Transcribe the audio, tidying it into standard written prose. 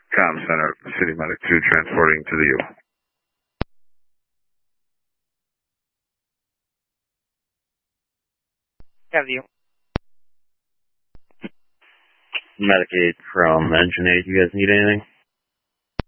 Com Center, City Medic 2, transporting to the U. Have you? Medicaid from Engine 8, you guys need anything?